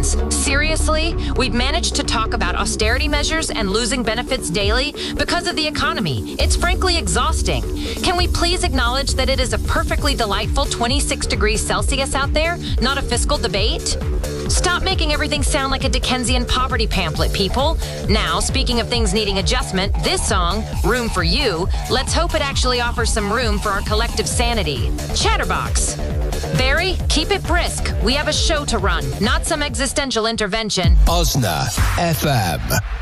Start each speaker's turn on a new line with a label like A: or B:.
A: Americans. Seriously? We've managed to talk about austerity measures and losing benefits daily because of the economy. It's frankly exhausting. Can we please acknowledge that it is a perfectly delightful 26 degrees Celsius out there, not a fiscal debate? Stop making everything sound like a Dickensian poverty pamphlet, people. Now, speaking of things needing adjustment, this song, Room for You, let's hope it actually offers some room for our collective sanity. Chatterbox. Barry, keep it brisk. We have a show to run, not some existential intervention.
B: Osna FM.